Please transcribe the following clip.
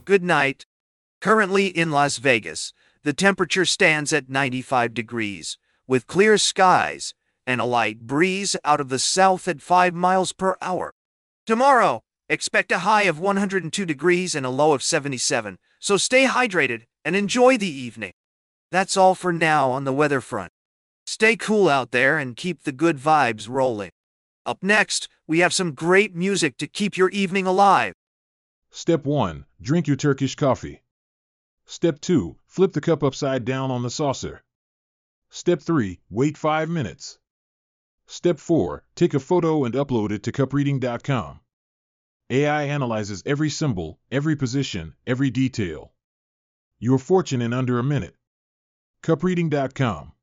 Good night. Currently in Las Vegas, the temperature stands at 95 degrees, with clear skies and a light breeze out of the south at 5 miles per hour. Tomorrow, expect a high of 102 degrees and a low of 77, so stay hydrated and enjoy the evening. That's all for now on the weather front. Stay cool out there and keep the good vibes rolling. Up next, we have some great music to keep your evening alive. Step 1. Drink your Turkish coffee. Step 2. Flip the cup upside down on the saucer. Step 3. Wait 5 minutes. Step 4. Take a photo and upload it to cupreading.com. AI analyzes every symbol, every position, every detail. Your fortune in under a minute. cupreading.com